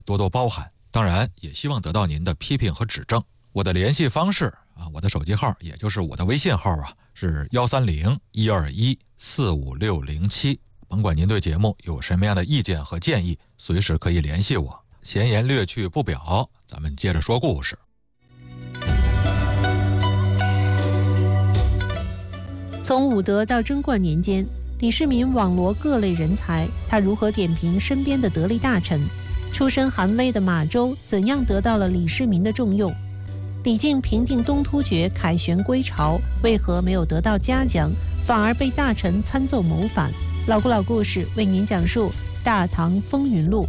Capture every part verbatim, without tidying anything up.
多多包涵。当然也希望得到您的批评和指正。我的联系方式啊，我的手机号也就是我的微信号啊，是幺三零一二一四五六零七。甭管您对节目有什么样的意见和建议，随时可以联系我。闲言略去不表，咱们接着说故事。 从武德到贞观年间，李世民网罗各类人才，他如何点评身边的得力大臣？出身寒微的马周怎样得到了李世民的重用？李靖平定东突厥，凯旋归朝，为何没有得到嘉奖，反而被大臣参奏谋反？老古老故事为您讲述《大唐风云录》。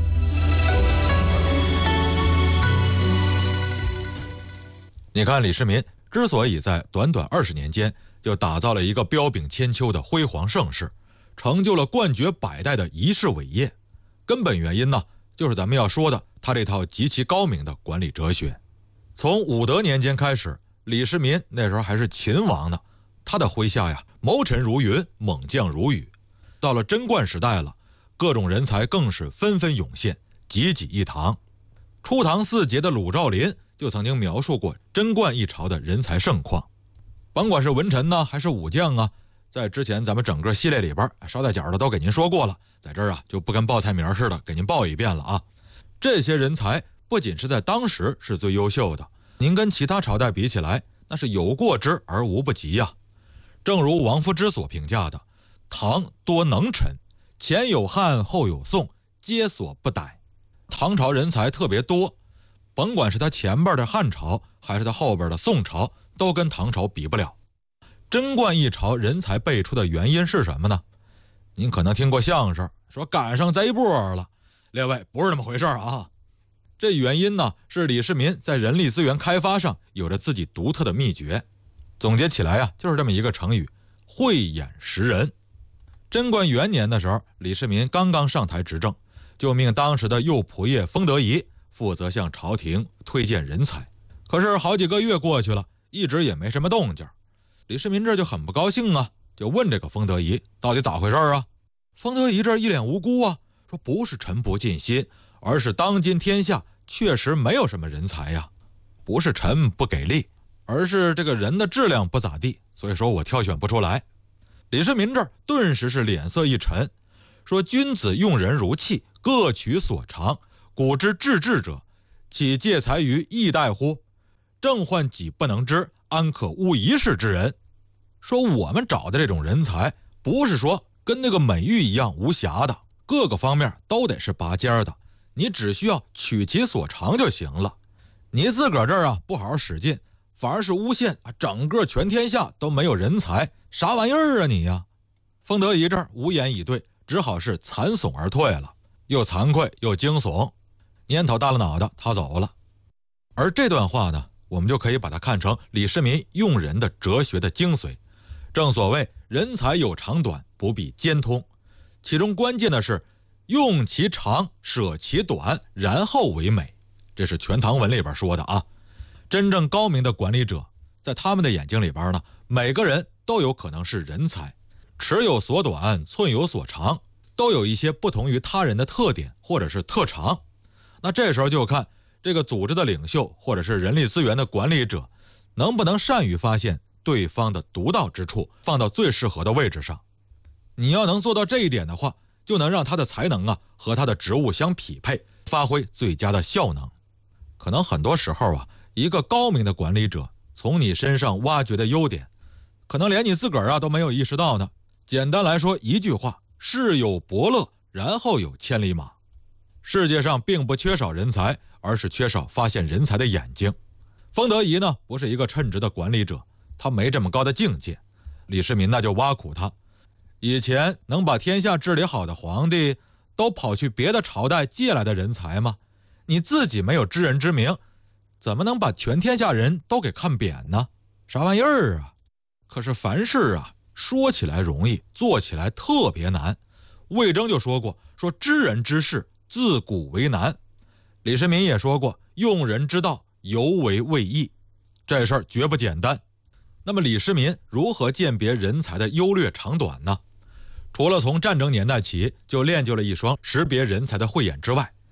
你看，李世民之所以在短短二十年间就打造了一个彪炳千秋的辉煌盛世，成就了冠绝百代的遗世伟业，根本原因呢，就是咱们要说的他这套极其高明的管理哲学。从武德年间开始，李世民那时候还是秦王呢，他的麾下呀，谋臣如云，猛将如雨。到了贞观时代了，各种人才更是纷纷涌现，济济一堂。初唐四杰的鲁兆麟就曾经描述过贞观一朝的人才盛况。甭管是文臣呢，还是武将啊，在之前咱们整个系列里边捎带脚的都给您说过了，在这儿啊就不跟报菜名似的给您报一遍了啊。这些人才不仅是在当时是最优秀的，您跟其他朝代比起来，那是有过之而无不及呀、啊。正如王夫之所评价的，唐多能臣，前有汉后有宋，皆所不逮。唐朝人才特别多，甭管是他前边的汉朝还是他后边的宋朝，都跟唐朝比不了。贞观一朝人才辈出的原因是什么呢？您可能听过相声说赶上贼波了，列位不是那么回事啊。这原因呢，是李世民在人力资源开发上有着自己独特的秘诀。总结起来啊，就是这么一个成语：慧眼识人。贞观元年的时候，李世民刚刚上台执政，就命当时的右仆射封德仪负责向朝廷推荐人才。可是好几个月过去了，一直也没什么动静。李世民这就很不高兴啊，就问这个封德仪到底咋回事啊？封德仪这一脸无辜啊，说不是臣不尽心，而是当今天下确实没有什么人才呀，不是臣不给力，而是这个人的质量不咋地，所以说我挑选不出来。李世民这儿顿时是脸色一沉，说君子用人如器，各取所长，古之治治者，岂借才于异代乎？正患己不能知，安可误一世之人？说我们找的这种人才，不是说跟那个美玉一样无瑕的，各个方面都得是拔尖的，你只需要取其所长就行了。你自个儿这儿啊不好好使劲，反而是诬陷整个全天下都没有人才，啥玩意儿啊你呀？封德仪这儿无言以对，只好是惨悚而退了，又惭愧又惊悚，蔫头耷了脑袋，他走了。而这段话呢，我们就可以把它看成李世民用人的哲学的精髓。正所谓人才有长短，不必兼通，其中关键的是用其长，舍其短，然后为美。这是全唐文里边说的啊。真正高明的管理者，在他们的眼睛里边呢，每个人都有可能是人才，尺有所短，寸有所长，都有一些不同于他人的特点或者是特长。那这时候就看这个组织的领袖或者是人力资源的管理者，能不能善于发现对方的独到之处，放到最适合的位置上。你要能做到这一点的话，就能让他的才能啊和他的职务相匹配，发挥最佳的效能。可能很多时候啊，一个高明的管理者从你身上挖掘的优点，可能连你自个儿啊都没有意识到呢。简单来说一句话，世有伯乐，然后有千里马。世界上并不缺少人才，而是缺少发现人才的眼睛。封德仪呢，不是一个称职的管理者，他没这么高的境界。李世民那就挖苦他，以前能把天下治理好的皇帝，都跑去别的朝代借来的人才吗？你自己没有知人之明，怎么能把全天下人都给看扁呢？啥玩意儿啊？可是凡事啊，说起来容易，做起来特别难。魏征就说过，说知人之事，自古为难。李世民也说过，用人之道，尤为未易。这事儿绝不简单。那么李世民如何鉴别人才的优劣长短呢？除了从战争年代起就练就了一双识别人才的慧眼之外，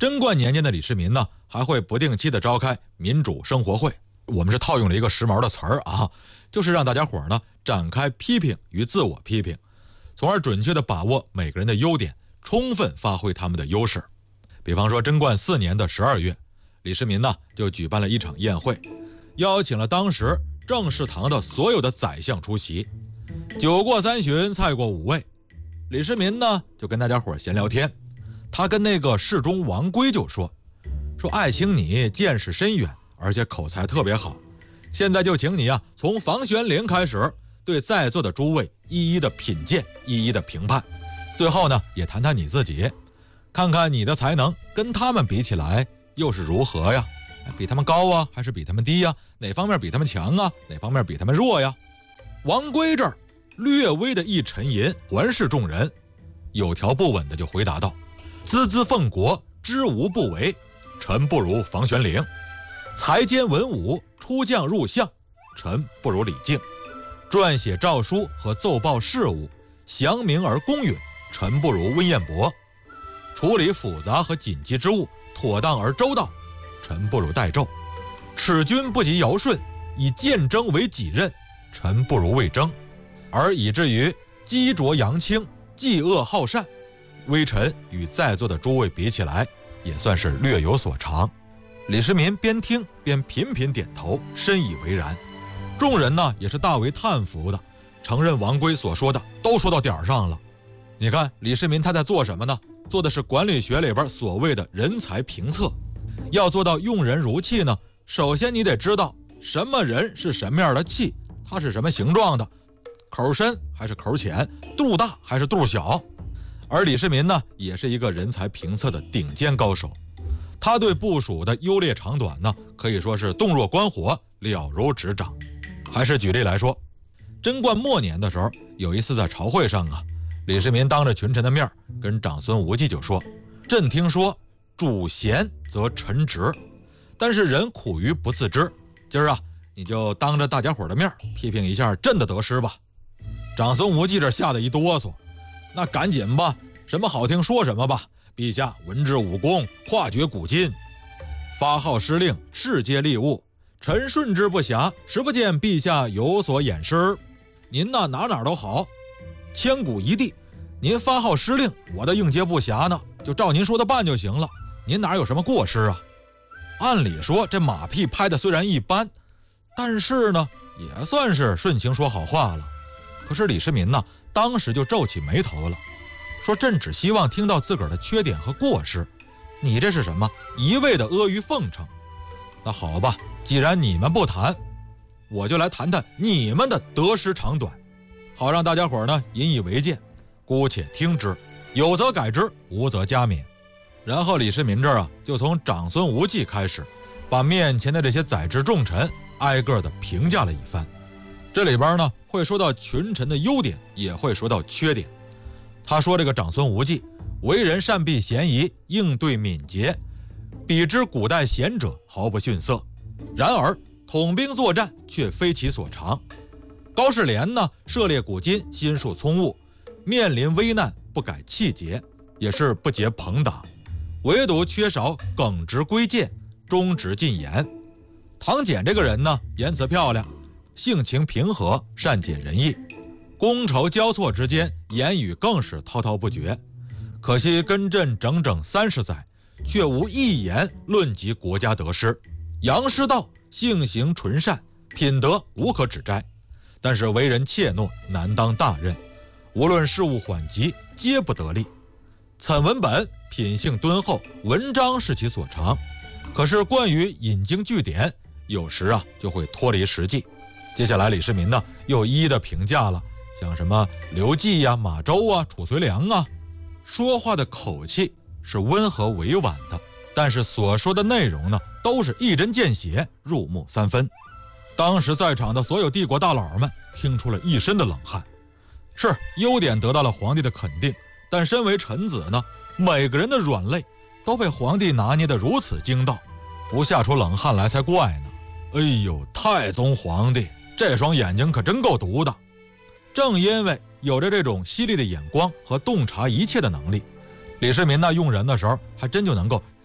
贞观年间的李世民呢，还会不定期的召开民主生活会，我们是套用了一个时髦的词儿啊，就是让大家伙呢展开批评与自我批评，从而准确的把握每个人的优点，充分发挥他们的优势。比方说贞观四年的十二月，李世民呢就举办了一场宴会，邀请了当时政事堂的所有的宰相出席。酒过三巡，菜过五味，李世民呢就跟大家伙闲聊天。他跟那个侍中王圭就说说爱卿你见识深远，而且口才特别好，现在就请你啊从房玄龄开始，对在座的诸位一一的品鉴，一一的评判，最后呢也谈谈你自己，看看你的才能跟他们比起来又是如何呀？比他们高啊，还是比他们低呀？哪方面比他们强啊？哪方面比他们弱呀？王圭这儿略微的一沉吟，环视众人，有条不紊的就回答道：孜孜奉国，知无不为，臣不如房玄龄；才兼文武，出将入相，臣不如李靖；撰写诏书和奏报事务，详明而公允，臣不如温彦博；处理复杂和紧急之务，妥当而周到，臣不如代胄；耻君不及尧舜，以谏争为己任，臣不如魏征；而以至于积浊扬清，嫉恶好善，微臣与在座的诸位比起来，也算是略有所长。李世民边听边频频点头，深以为然。众人呢也是大为叹服的，承认王圭所说的都说到点上了。你看李世民他在做什么呢？做的是管理学里边所谓的人才评测。要做到用人如气呢，首先你得知道什么人是什么样的气，他是什么形状的，口深还是口浅，肚大还是肚小。而李世民呢，也是一个人才评测的顶尖高手，他对部署的优劣长短呢，可以说是洞若观火，了如指掌。还是举例来说，贞观末年的时候，有一次在朝会上啊，李世民当着群臣的面跟长孙无忌就说：朕听说主贤则臣直，但是人苦于不自知，今儿啊你就当着大家伙的面批评一下朕的得失吧。长孙无忌这吓得一哆嗦，那赶紧吧，什么好听说什么吧。陛下文治武功，跨绝古今，发号施令，世皆利物，臣顺之不暇，实不见陛下有所掩饰。您呐哪哪都好，千古一帝，您发号施令，我的应接不暇呢，就照您说的办就行了，您哪有什么过失啊？按理说这马屁拍的虽然一般，但是呢也算是顺情说好话了。可是李世民呢当时就皱起眉头了，说朕只希望听到自个儿的缺点和过失，你这是什么？一味的阿谀奉承。那好吧，既然你们不谈，我就来谈谈你们的得失长短，好让大家伙呢引以为戒，姑且听之，有则改之，无则加勉。然后李世民这儿啊，就从长孙无忌开始，把面前的这些宰执重臣挨个的评价了一番。这里边呢会说到群臣的优点，也会说到缺点。他说这个长孙无忌为人善避嫌疑，应对敏捷，比之古代贤者毫不逊色，然而统兵作战却非其所长。高士廉呢涉猎古今，心术聪悟，面临危难不改气节，也是不结朋党，唯独缺少耿直归谏，忠直进言。唐简这个人呢言辞漂亮，性情平和，善解人意，觥筹交错之间，言语更是滔滔不绝。可惜跟朕整整三十载，却无一言论及国家得失。杨师道性行纯善，品德无可指摘，但是为人怯懦，难当大任，无论事务缓急，皆不得力。岑文本品性敦厚，文章是其所长，可是惯于引经据典，有时啊就会脱离实际。接下来李世民呢又一一的评价了，像什么刘季呀、马周啊、褚遂良啊，说话的口气是温和委婉的，但是所说的内容呢都是一针见血，入木三分。当时在场的所有帝国大佬们听出了一身的冷汗。是优点得到了皇帝的肯定，但身为臣子呢，每个人的软肋都被皇帝拿捏得如此精到，不吓出冷汗来才怪呢。哎呦，太宗皇帝这双眼睛可真够毒的。正因为有着这种犀利的眼光和洞察一切的能力，李世民呢用人的时候还真就能够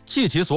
弃其所